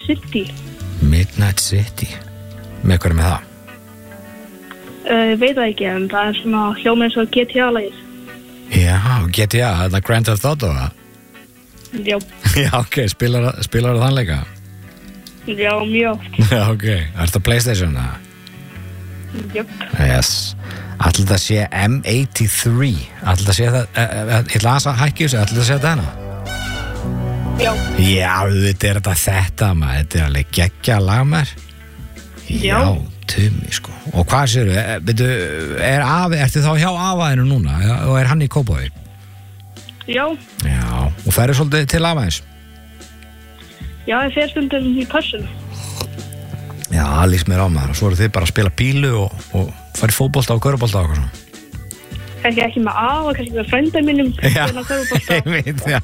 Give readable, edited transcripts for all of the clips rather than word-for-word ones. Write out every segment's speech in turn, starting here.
City. Midnight City. Með hverju með það? Veit það ekki, en það svona hljóma eins og GTA-lagið. Já, GTA, þetta Grand Theft Auto. Já. Já, ok, spilar þann leika? Já, mjög oft. Já, ok, er þetta PlayStation það? Jöp. Yes. Ætli það sé M83. Ætli það sé það, ég ætla að hækki þessu, ætli það sé þetta hana? Já. Já, þetta er þetta maður, þetta er alveg geggja lag maður. Já, Tumi sko. Og hvað séru, ertu þá hjá afaðinu núna og er hann í Kópavogi? Já. Já, og ferðu svolítið til afaðins? Já, ég fer stundum í passun. Já, það líst mér á maður og svo eru þið bara að spila bílu og fara í fótbolta og körfubolta og eitthvað svona. Kannski ekki með afa, kannski með frænda mínum. Já, ég veit, já.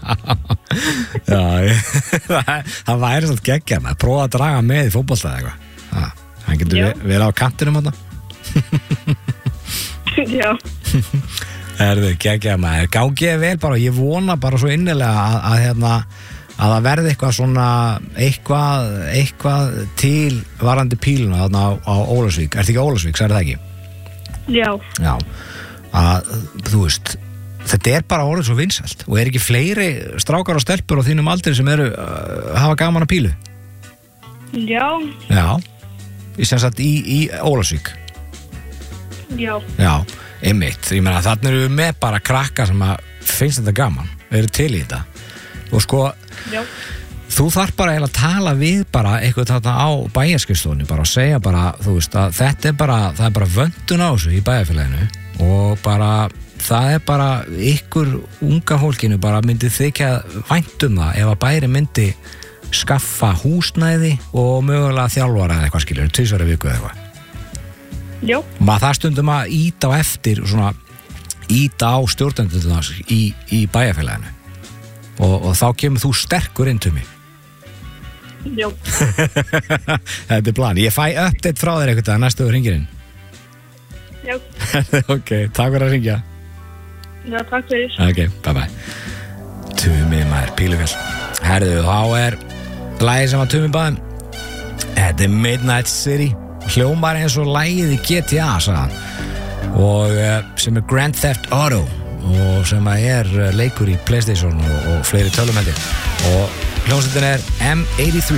Já, það væri svolítið geggja maður, prófa að draga með í fótbolta eða eitthvað. Hann getur verið á kantinum á það. Já. Erðu geggja maður, gangið vel bara, ég vona bara svo innilega að það verði eitthvað svona eitthvað til varandi píluna þarna á Ólafsvík. Ertu ekki á Ólafsvík, sagði það ekki? Já. Já, að þú veist þetta er bara orðið svo vinsælt og er ekki fleiri strákar og stelpur á þínum aldri sem hafa gaman að pílu? Já. Já, ég sem sagt í Ólafsvík. Já. Já, einmitt, ég meina þarna eru við með bara krakka sem að finnst þetta gaman, eru til í þetta og sko Já. Þú þarf bara að tala við bara eitthvað þarna á bæjarskrifstofunni bara að segja bara, þú veist, að það er bara vöntun á þessu í bæjarfélaginu og bara, það er bara ykkur unga fólkinu bara myndi þykja vænt það ef að bæri myndi skaffa húsnæði og mögulega þjálfara eða eitthvað skilur, 2 í viku eða eitthvað. Já. Maður það stundum að íta á eftir svona, íta á stjórnendurna í bæjarfélaginu og þá kemur þú sterkur inn til mig. Já. Þetta er plan, ég fæ update frá þér eitthvað næstu þú hringir inn. Já. Ok, takk fyrir að hringja. Já, takk fyrir. Ok, bye bye. Tumi maður, pílufél. Herðu, þá er lagið sem að Tumi baðum. Þetta er Midnight City. Hljómar eins og lagið í GTA, sagði hann. Og sem er Grand Theft Auto og sem er leikur í PlayStation og fleiri tölvumendir og hljómsveitin er M83.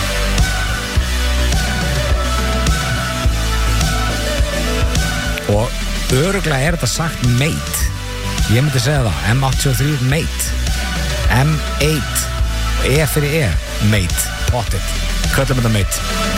Og örugglega er þetta sagt mate, ég myndi segja það, M83 mate, M8 E fyrir E, mate, pottet, köllum þetta mate.